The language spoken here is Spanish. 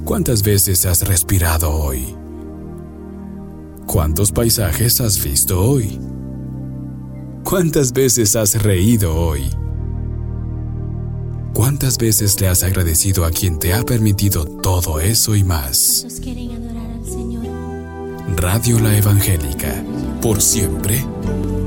¿Cuántas veces has respirado hoy? ¿Cuántos paisajes has visto hoy? ¿Cuántas veces has reído hoy? ¿Cuántas veces le has agradecido a quien te ha permitido todo eso y más? ¿Cuántos quieren adorar al Señor? Radio La Evangélica, por siempre